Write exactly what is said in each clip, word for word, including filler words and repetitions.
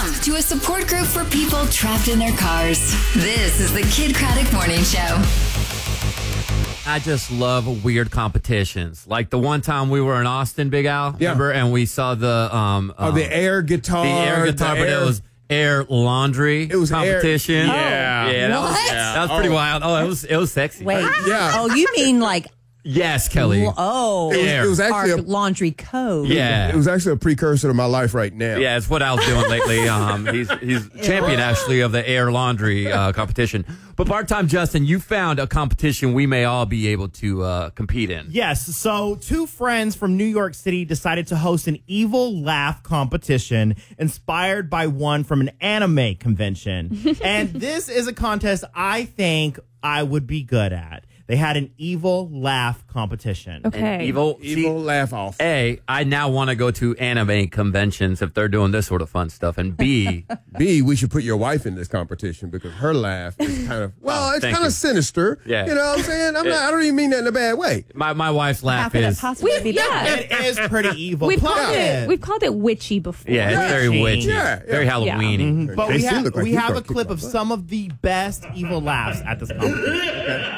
Welcome to a support group for people trapped in their cars. This is the Kid Craddock Morning Show. I just love weird competitions. Like the one time we were in Austin, Big Al, Yeah. remember? And we saw the... Um, Oh, um, the air guitar. The air guitar, the but air- it was air laundry It was air- competition. Yeah. Yeah, that was, What? that was pretty Oh. wild. Oh, it was, it was sexy. Wait. Yeah. Oh, you mean like, Yes, Kelly. oh, It was, it was our actually a, laundry code. Yeah. it was actually a precursor to my life right now. Yeah, it's what Al's doing lately. Um, he's he's champion, actually, of the air laundry uh, competition. But part-time Justin, you found a competition we may all be able to uh, compete in. Yes. So two friends from New York City decided to host an evil laugh competition inspired by one from an anime convention. And this is a contest I think I would be good at. They had an evil laugh competition. And Okay. evil, Evil see, laugh off. A, I now want to go to anime conventions if they're doing this sort of fun stuff. And B, B, we should put your wife in this competition because her laugh is kind of, well, Oh, it's thank kind you. of sinister. Yeah. You know what I'm saying? I'm not, I don't even mean that in a bad way. my, my wife's How laugh could it is... possibly be yeah. bad? It is pretty evil. We've Plus- called it we've called it witchy before. Yeah, it's very Witchy. witchy. Yeah, yeah. Very Halloween-y. But They we still have look like we he's have gonna a kick clip my of butt. some of the best evil laughs at this competition.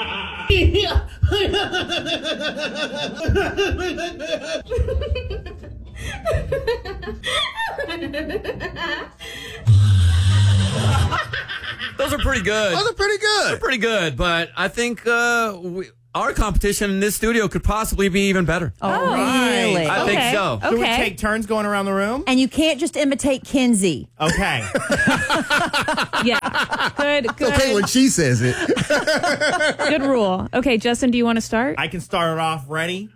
Those are pretty good. Those are pretty good. pretty good, but I think uh, we, our competition in this studio could possibly be even better. Oh, right. really? I think Okay. so. Should we Okay. take turns going around the room? And you can't just imitate Kinsey. Okay. Yeah. Good, good, Okay, when she says it. good rule. Okay, Justin, do you want to start? I can start it off. Ready?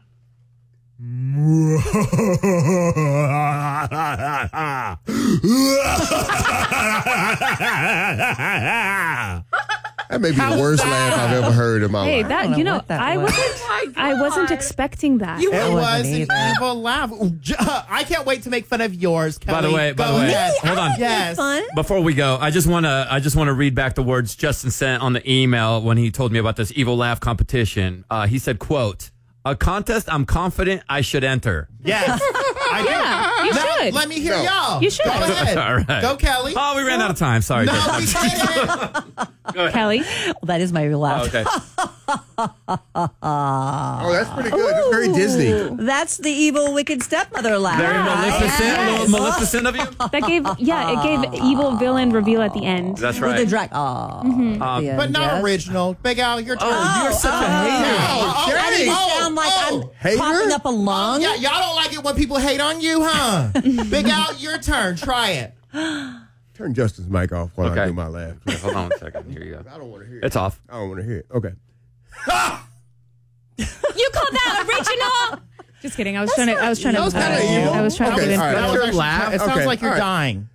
That may be How the was worst that? laugh I've ever heard in my Hey, life. that don't you know know, what that I was. wasn't I wasn't expecting that. It wasn't was an either. evil laugh. J- I can't wait to make fun of yours, Kelly. By the way, by Go the way, ahead. hold on. Yes. Fun. Before we go, I just want to I just want to read back the words Justin sent on the email when he told me about this evil laugh competition. Uh, he said, "quote A contest I'm confident I should enter." Yes. I do. Yeah, you Now, should. Let me hear No. y'all. You should. Go ahead. All right. Go, Kelly. Oh, we ran out of time. Sorry. No, Justin. we didn't. Kelly. Well, that is my laugh. Okay. Oh, that's pretty good. That's very Disney. That's the evil, wicked stepmother laugh. Very Maleficent, Yes. little Maleficent of you. That gave yeah, it gave evil villain reveal at the end. That's With the right. drag. Oh, Um, But not original. Big Al, your turn. Oh, you're such a hater. Oh, I okay. didn't Oh, sound like oh. I'm Hater? popping up a lung. Yeah, y'all don't like it when people hate on you, huh? Big Al, your turn. Try it. Turn Justin's mic off while I Okay. do my laugh. Yeah, hold on a second. Here you go. I don't want to hear it. It's off. I don't want to hear it. Okay. You called that original? Just kidding. I was trying to I was trying to That was kinda uh, evil. I was trying Okay, to get all right. into That That's was your actually- laugh? It sounds Okay, like you're all right. dying.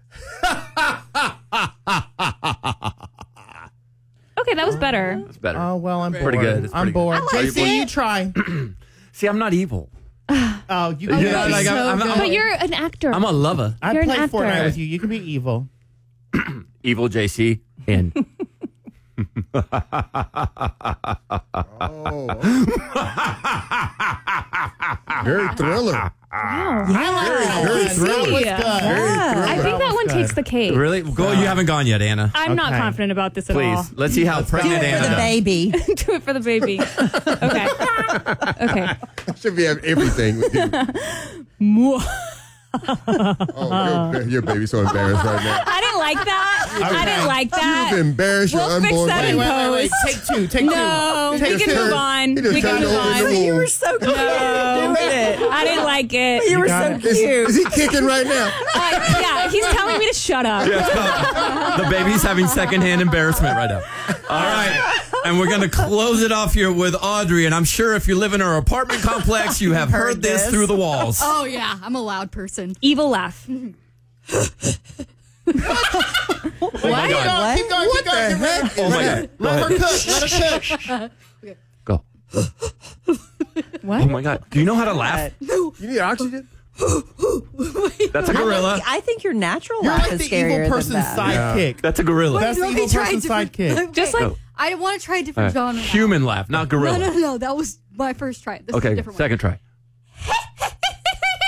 Okay, that was better. It's better. Oh, well, I'm bored. Pretty good. It's I'm pretty bored. good. I like J C, it. you try. See, I'm not evil. Oh, you can Yeah, be like, so I'm- I'm- good. But you're an actor. I'm a lover. I you're an play actor. Fortnite with you. You can be evil. Evil J C in. Oh. Very thriller. Wow. I very like thriller. that. Was Yeah. good. Very I thriller. think that one good. takes the cake. Really? Go. You haven't gone yet, Anna. I'm not Okay. confident about this at Please. all. Let's see how Do pregnant it for Anna the does. baby. Do it for the baby. Okay. Okay. Should be have everything. with you. Oh, your, your baby's so embarrassed right now. I didn't like that. I didn't like that. You've embarrassed your We'll fix unborn that Wait, in baby. wait, wait, wait. post. Take two. Take No, two. we just can turned- move on. he just We can turned move over in the on. You were womb. so cute. No, I didn't like it. You were got so it. Is, cute. is he kicking right now? Uh, yeah, he's telling me to shut up. The baby's having secondhand embarrassment right now. All right. And we're going to close it off here with Audrey. And I'm sure if you live in our apartment complex, you have heard, Heard this. this. through the walls. Oh, yeah. I'm a loud person. Evil laugh. What? my Keep God. going. What? Keep going. What Keep going. the Keep going. heck? Oh, my God. Go Let her ahead. cook. Let her cook. Go. What? Oh, my God. Do you know how to laugh? You need oxygen? That's a gorilla. I think your natural You're laugh like is the scarier evil person's than that. sidekick. That's a gorilla. That's the Let me evil try person's different- sidekick. Just like No. I want to try a All different right. genre. now. Human laugh, not No, gorilla. no, no. That was my first try. This is a Okay, different second try.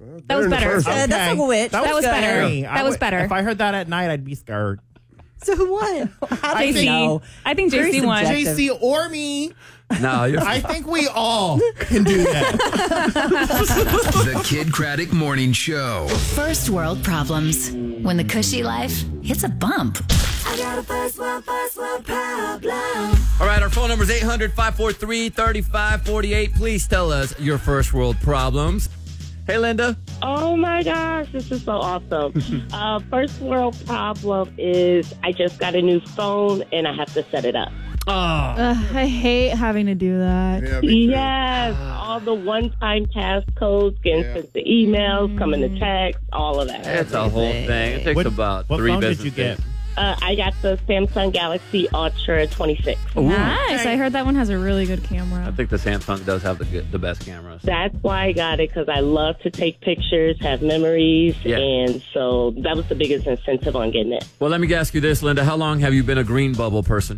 That was than the better. first one. Uh, that's like a witch. That was better. scary. That I was would- better. If I heard that at night, I'd be scared. So what? How do I you think- know? I think Very J C won. subjective. J C or me. No, you're I think we all can do that. The Kid Craddock Morning Show. First world problems. When the cushy life hits a bump. I got a first world, first world problem. All right, our phone number is eight hundred, five four three, three five four eight. Please tell us your first world problems. Hey, Linda. Oh my gosh, this is so awesome. uh, first world problem is I just got a new phone and I have to set it up. Oh, Ugh, I hate having to do that. Yeah, me too. Yes, all the one-time passcodes, getting Yeah. sent to emails, coming to text, all of that. it's a whole thing. It takes What- about what three phone did business you get? days. Uh, I got the Samsung Galaxy Ultra twenty-six. Nice. I heard that one has a really good I camera. think the Samsung does have the good, the best cameras. That's why I got it, because I love to take pictures, have memories, Yeah. and so that was the biggest incentive on getting it. Well, let me ask you this, Linda. How long have you been a green bubble person?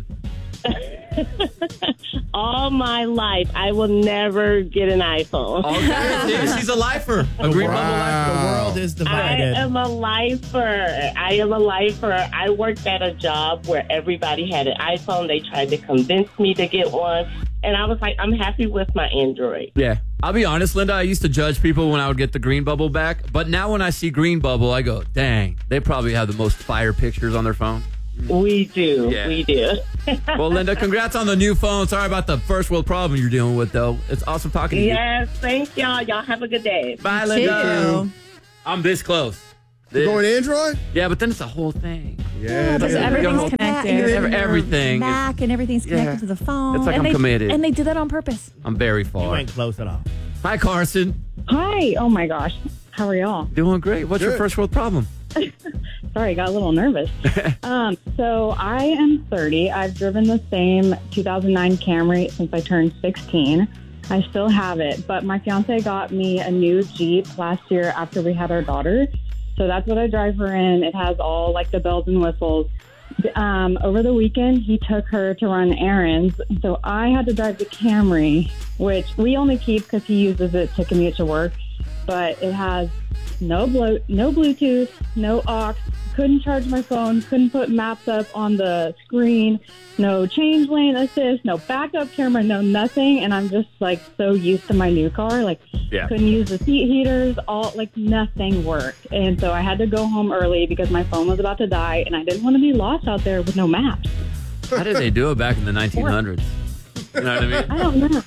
All my life, I will never get an iPhone. Okay, see, she's a lifer. A green bubble lifer. The world is I divided. am a lifer. I am a lifer. I worked at a job where everybody had an iPhone. They tried to convince me to get one. And I was like, I'm happy with my Android. Yeah. I'll be honest, Linda, I used to judge people when I would get the green bubble back. But now when I see green bubble, I go, dang, they probably have the most fire pictures on their phone. We do. Yeah. We do. Well, Linda, congrats on the new phone. Sorry about the first world problem you're dealing with, though. It's awesome talking to you. Yes, thank y'all. Y'all have a good day. Bye, Linda. Two. I'm this close. You going Android? Yeah, but then it's a whole thing. Yeah. Because yeah. everything's Every- connected. Every- everything is- Mac and everything's connected Yeah. to the phone. It's like and I'm they, committed. And they did that on purpose. I'm very You far. ain't close at all. Hi, Carson. Hi. Oh my gosh. How are y'all? Doing great. What's your Good. first world problem? Sorry, I got a little nervous. um, so I am thirty. I've driven the same two thousand nine Camry since I turned sixteen. I still have it, but my fiance got me a new Jeep last year after we had our daughter. So that's what I drive her in. It has all like the bells and whistles. Um, over the weekend, he took her to run errands. So I had to drive the Camry, which we only keep because he uses it to commute to work. But it has no blo- no Bluetooth, no aux. Couldn't charge my phone. Couldn't put maps up on the screen. No change lane assist. No backup camera. No nothing. And I'm just like so used to my new car. Like Yeah. couldn't use the seat heaters. All like nothing worked. And so I had to go home early because my phone was about to die, and I didn't want to be lost out there with no maps. How did they do it back in the nineteen hundreds? You know what I mean? I don't know.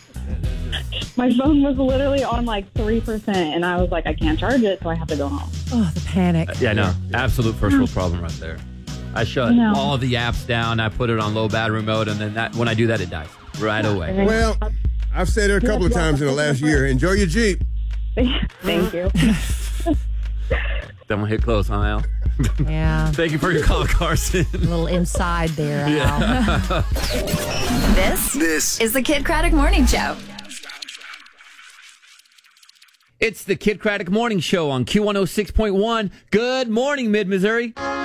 My phone was literally on like three percent, and I was like, I can't charge it, so I have to go home. Oh, the panic. Yeah, no. Absolute first world problem right there. I shut No. all the apps down. I put it on low battery mode, and then that when I do that, it dies right away. Well, I've said it a couple of times in the last year. Enjoy your Jeep. Thank you. Then we'll hit close, huh, Al? Yeah. Thank you for your call, Carson. A little inside there, Al. This This is the Kid Craddock Morning Show. It's the Kid Craddock Morning Show on Q one oh six point one. Good morning, Mid-Missouri.